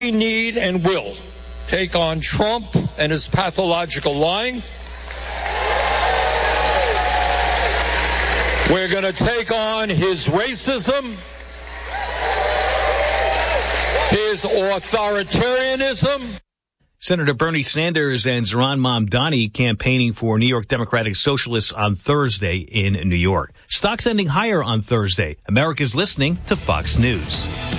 We need and will take on Trump and his pathological lying. We're going to take on his racism, his authoritarianism. Senator Bernie Sanders and Zohran Mamdani campaigning for New York Democratic Socialists on Thursday in New York. Stocks ending higher on Thursday. America's listening to Fox News.